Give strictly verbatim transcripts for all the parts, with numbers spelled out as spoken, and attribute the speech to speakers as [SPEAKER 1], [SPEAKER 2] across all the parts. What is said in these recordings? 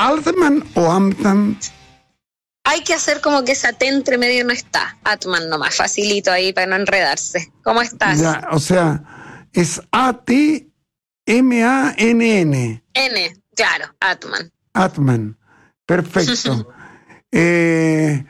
[SPEAKER 1] Altman o Amtman?
[SPEAKER 2] Hay que hacer como que esa T entre medio no está. Atman nomás, facilito ahí para no enredarse. ¿Cómo estás?
[SPEAKER 1] Ya, o sea, es A T M A N N.
[SPEAKER 2] N, claro, Atman.
[SPEAKER 1] Atman, perfecto. eh,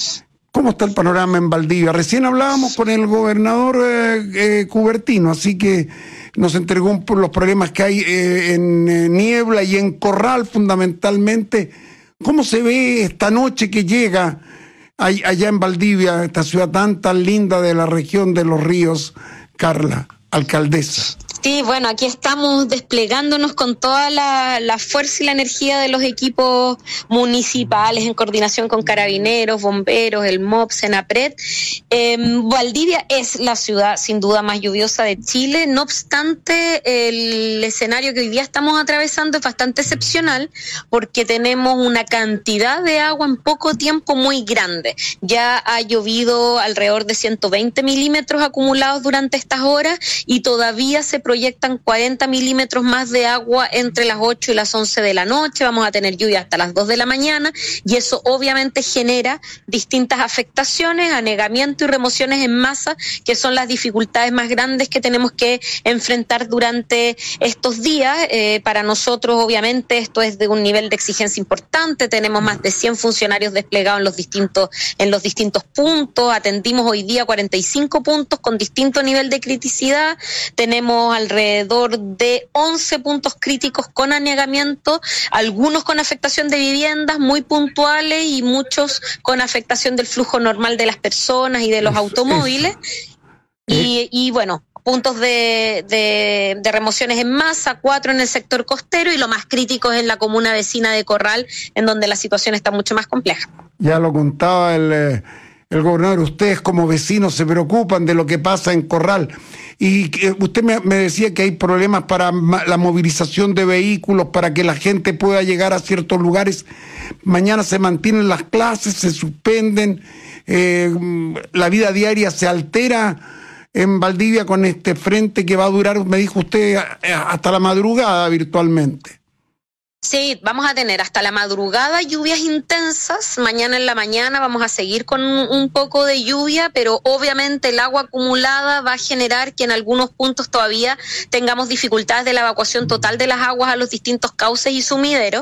[SPEAKER 1] ¿Cómo está el panorama en Valdivia? Recién hablábamos con el gobernador eh, eh, Cubertino, así que nos entregó un, los problemas que hay eh, en eh, Niebla y en Corral fundamentalmente. ¿Cómo se ve esta noche que llega allá en Valdivia, esta ciudad tan, tan linda de la región de los ríos, Carla, alcaldesa?
[SPEAKER 2] Sí, bueno, aquí estamos desplegándonos con toda la, la fuerza y la energía de los equipos municipales en coordinación con carabineros, bomberos, el M O P, Senapred. Eh, Valdivia es la ciudad sin duda más lluviosa de Chile, no obstante el escenario que hoy día estamos atravesando es bastante excepcional porque tenemos una cantidad de agua en poco tiempo muy grande. Ya ha llovido alrededor de ciento veinte milímetros acumulados durante estas horas y todavía se proyectan cuarenta milímetros más de agua entre las ocho y las once de la noche. Vamos a tener lluvia hasta las dos de la mañana y eso obviamente genera distintas afectaciones, anegamiento y remociones en masa, que son las dificultades más grandes que tenemos que enfrentar durante estos días. Eh, para nosotros obviamente esto es de un nivel de exigencia importante. Tenemos más de cien funcionarios desplegados en los distintos, en los distintos puntos. Atendimos hoy día cuarenta y cinco puntos con distinto nivel de criticidad. Tenemos alrededor de once puntos críticos con anegamiento, algunos con afectación de viviendas muy puntuales y muchos con afectación del flujo normal de las personas y de los
[SPEAKER 1] eso,
[SPEAKER 2] automóviles.
[SPEAKER 1] Eso.
[SPEAKER 2] Y,
[SPEAKER 1] Eh.
[SPEAKER 2] y bueno, puntos de, de, de remociones en masa, cuatro en el sector costero y lo más crítico es en la comuna vecina de Corral, en donde la situación está mucho más compleja.
[SPEAKER 1] Ya lo contaba el... Eh... El gobernador, ustedes como vecinos se preocupan de lo que pasa en Corral. Y usted me, me decía que hay problemas para la movilización de vehículos, para que la gente pueda llegar a ciertos lugares. Mañana se mantienen las clases, se suspenden, eh, la vida diaria se altera en Valdivia con este frente que va a durar, me dijo usted, hasta la madrugada virtualmente.
[SPEAKER 2] Sí, vamos a tener hasta la madrugada lluvias intensas. Mañana en la mañana vamos a seguir con un, un poco de lluvia, pero obviamente el agua acumulada va a generar que en algunos puntos todavía tengamos dificultades de la evacuación total de las aguas a los distintos cauces y sumideros.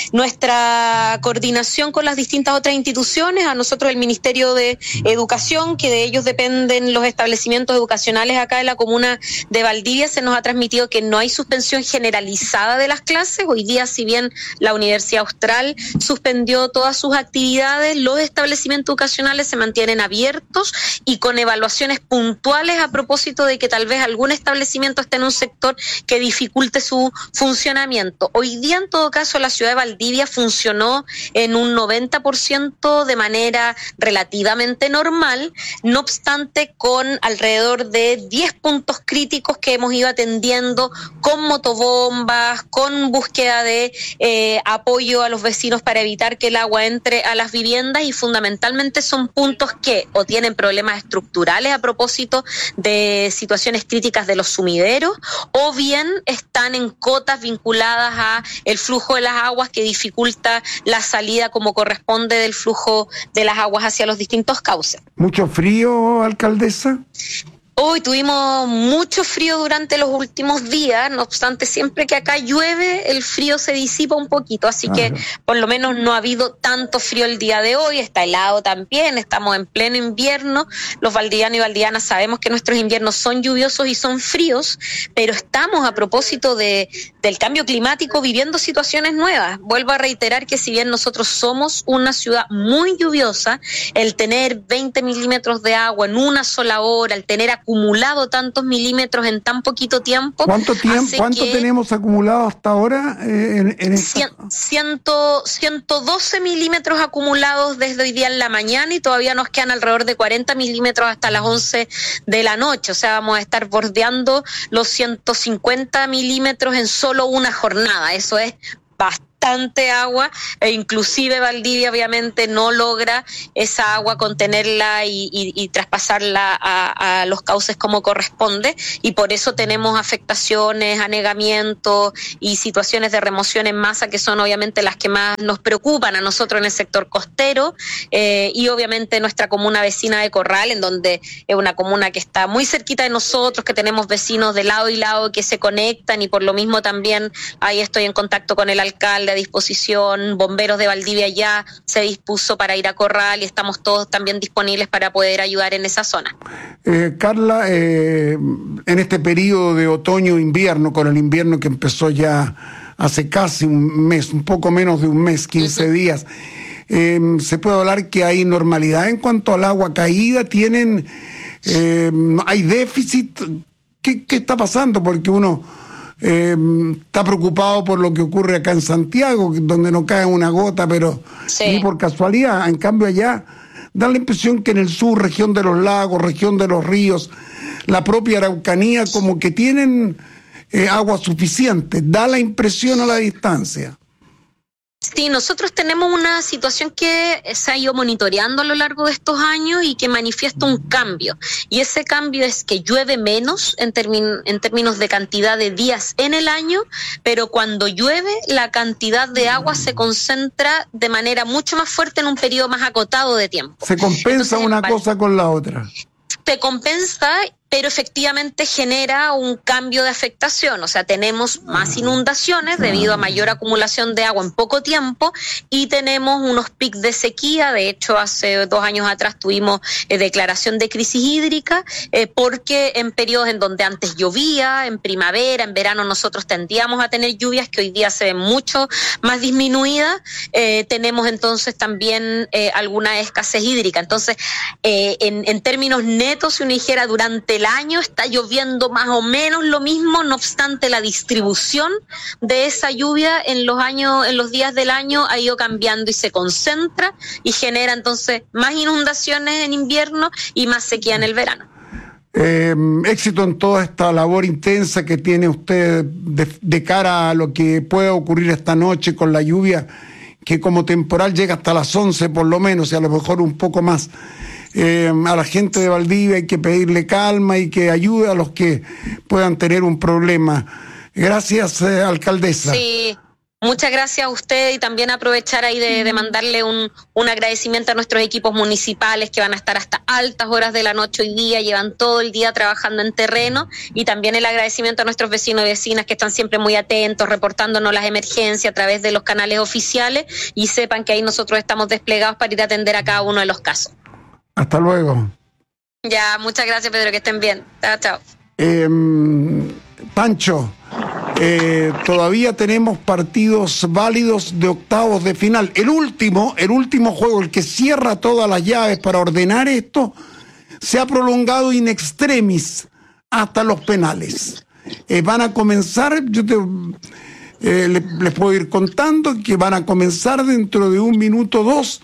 [SPEAKER 2] Nuestra coordinación con las distintas otras instituciones, a nosotros el Ministerio de Educación, que de ellos dependen los establecimientos educacionales acá en la comuna de Valdivia, se nos ha transmitido que no hay suspensión generalizada de las clases. Hoy día, si bien la Universidad Austral suspendió todas sus actividades, los establecimientos educacionales se mantienen abiertos y con evaluaciones puntuales a propósito de que tal vez algún establecimiento esté en un sector que dificulte su funcionamiento. Hoy día, en todo caso, la ciudad de Valdivia funcionó en un noventa por ciento de manera relativamente normal, no obstante con alrededor de diez puntos críticos que hemos ido atendiendo con motobombas, con búsqueda de Eh, apoyo a los vecinos para evitar que el agua entre a las viviendas y fundamentalmente son puntos que o tienen problemas estructurales a propósito de situaciones críticas de los sumideros o bien están en cotas vinculadas a el flujo de las aguas que dificulta la salida como corresponde del flujo de las aguas hacia los distintos cauces.
[SPEAKER 1] ¿Mucho frío, alcaldesa?
[SPEAKER 2] Hoy tuvimos mucho frío durante los últimos días, no obstante siempre que acá llueve el frío se disipa un poquito, así Ajá. que por lo menos no ha habido tanto frío el día de hoy, está helado también, estamos en pleno invierno, los valdivianos y valdivianas sabemos que nuestros inviernos son lluviosos y son fríos, pero estamos a propósito de, del cambio climático viviendo situaciones nuevas. Vuelvo a reiterar que si bien nosotros somos una ciudad muy lluviosa, el tener veinte milímetros de agua en una sola hora, el tener acumulado tantos milímetros en tan poquito tiempo.
[SPEAKER 1] ¿Cuánto tiempo? ¿Cuánto
[SPEAKER 2] que
[SPEAKER 1] tenemos acumulado hasta ahora? Eh, en, en esta...
[SPEAKER 2] ciento, ciento doce milímetros acumulados desde hoy día en la mañana y todavía nos quedan alrededor de cuarenta milímetros hasta las once de la noche. O sea, vamos a estar bordeando los ciento cincuenta milímetros en solo una jornada. Eso es bastante. bastante agua, e inclusive Valdivia obviamente no logra esa agua contenerla y, y, y traspasarla a, a los cauces como corresponde, y por eso tenemos afectaciones, anegamientos y situaciones de remoción en masa, que son obviamente las que más nos preocupan a nosotros en el sector costero, eh, y obviamente nuestra comuna vecina de Corral, en donde es una comuna que está muy cerquita de nosotros, que tenemos vecinos de lado y lado que se conectan, y por lo mismo también ahí estoy en contacto con el alcalde a disposición. Bomberos de Valdivia ya se dispuso para ir a Corral y estamos todos también disponibles para poder ayudar en esa zona.
[SPEAKER 1] Eh, Carla, eh, en este periodo de otoño-invierno, con el invierno que empezó ya hace casi un mes, un poco menos de un mes, quince uh-huh. días, eh, ¿se puede hablar que hay normalidad en cuanto al agua caída? ¿Tienen, eh, hay déficit? ¿Qué, qué está pasando? Porque uno eh, está preocupado por lo que ocurre acá en Santiago, donde no cae una gota, pero sí. Ni por casualidad. En cambio allá da la impresión que en el sur, región de los lagos, región de los ríos, la propia Araucanía, como que tienen eh, agua suficiente. Da la impresión a la distancia.
[SPEAKER 2] Sí, nosotros tenemos una situación que se ha ido monitoreando a lo largo de estos años y que manifiesta un cambio. Y ese cambio es que llueve menos en, termin- en términos de cantidad de días en el año, pero cuando llueve la cantidad de agua se concentra de manera mucho más fuerte en un periodo más acotado de tiempo.
[SPEAKER 1] Se compensa Entonces, una cosa con la otra.
[SPEAKER 2] Se compensa, pero efectivamente genera un cambio de afectación. O sea, tenemos más inundaciones debido a mayor acumulación de agua en poco tiempo, y tenemos unos picos de sequía. De hecho, hace dos años atrás tuvimos eh, declaración de crisis hídrica, eh, porque en periodos en donde antes llovía, en primavera, en verano nosotros tendíamos a tener lluvias que hoy día se ven mucho más disminuidas, eh, tenemos entonces también eh, alguna escasez hídrica. Entonces, eh, en, en términos netos, si uno dijera durante el año está lloviendo más o menos lo mismo, no obstante la distribución de esa lluvia en los años, en los días del año ha ido cambiando y se concentra y genera entonces más inundaciones en invierno y más sequía en el verano.
[SPEAKER 1] Eh, éxito en toda esta labor intensa que tiene usted de, de cara a lo que pueda ocurrir esta noche con la lluvia, que como temporal llega hasta las once por lo menos, y a lo mejor un poco más. Eh, a la gente de Valdivia hay que pedirle calma y que ayude a los que puedan tener un problema. Gracias, eh, alcaldesa.
[SPEAKER 2] Sí, muchas gracias a usted, y también aprovechar ahí de, de mandarle un, un agradecimiento a nuestros equipos municipales que van a estar hasta altas horas de la noche hoy día, llevan todo el día trabajando en terreno, y también el agradecimiento a nuestros vecinos y vecinas que están siempre muy atentos, reportándonos las emergencias a través de los canales oficiales, y sepan que ahí nosotros estamos desplegados para ir a atender a cada uno de los casos.
[SPEAKER 1] Hasta luego.
[SPEAKER 2] Ya, muchas gracias, Pedro, que estén bien. Chao, chao.
[SPEAKER 1] Eh, Pancho, eh, todavía tenemos partidos válidos de octavos de final. El último, el último juego, el que cierra todas las llaves para ordenar esto, se ha prolongado in extremis hasta los penales. Eh, van a comenzar, yo te, eh, les, les puedo ir contando que van a comenzar dentro de un minuto dos.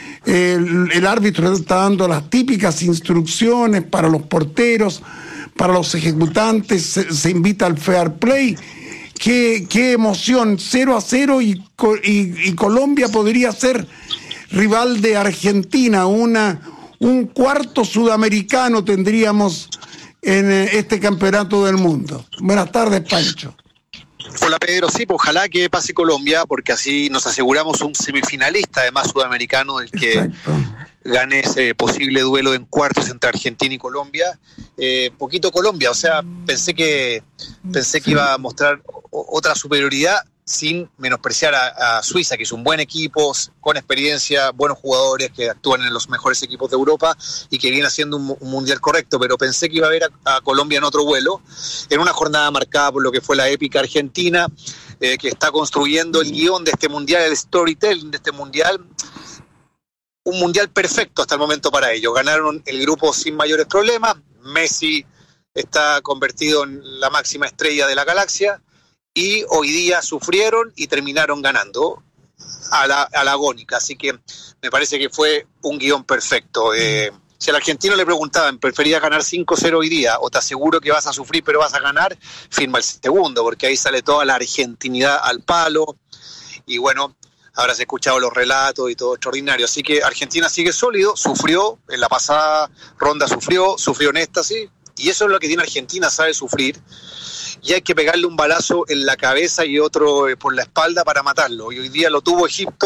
[SPEAKER 1] El, el árbitro está dando las típicas instrucciones para los porteros, para los ejecutantes, se, se invita al fair play. Qué, qué emoción, cero a cero, y, y, y Colombia podría ser rival de Argentina, una, un cuarto sudamericano tendríamos en este campeonato del mundo. Buenas tardes, Pancho.
[SPEAKER 3] Hola, Pedro. Sí, pues ojalá que pase Colombia, porque así nos aseguramos un semifinalista, además sudamericano, del que Exacto. gane ese posible duelo en cuartos entre Argentina y Colombia. Eh, poquito Colombia, o sea, pensé que pensé que iba a mostrar otra superioridad, sin menospreciar a, a Suiza, que es un buen equipo, con experiencia, buenos jugadores que actúan en los mejores equipos de Europa y que viene haciendo un, un mundial correcto, pero pensé que iba a ver a, a Colombia en otro vuelo, en una jornada marcada por lo que fue la épica Argentina, eh, que está construyendo el guión de este mundial, el storytelling de este mundial, un mundial perfecto hasta el momento para ellos. Ganaron el grupo sin mayores problemas, Messi está convertido en la máxima estrella de la galaxia, y hoy día sufrieron y terminaron ganando a la, a la agónica. Así que me parece que fue un guión perfecto. Eh, si al argentino le preguntaban, ¿preferías ganar cinco cero hoy día o te aseguro que vas a sufrir pero vas a ganar? Firma el segundo, porque ahí sale toda la argentinidad al palo. y bueno, habrás escuchado los relatos y todo extraordinario. Así que Argentina sigue sólido, sufrió, en la pasada ronda sufrió, sufrió en esta, sí, y eso es lo que tiene Argentina, sabe sufrir, y hay que pegarle un balazo en la cabeza y otro por la espalda para matarlo, y hoy día lo tuvo Egipto.